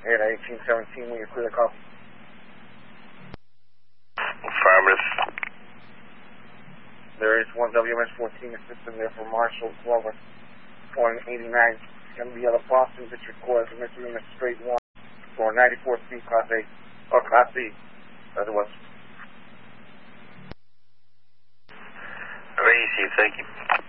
At 1817, when you're clear to copy. Affirmative. There is one WMS-14 in system there for Marshall Glover, 189. Going to be out of Boston District Court, Mr. Straight 1 for 94 speed Class A, or Class C, as it was. Very easy, thank you.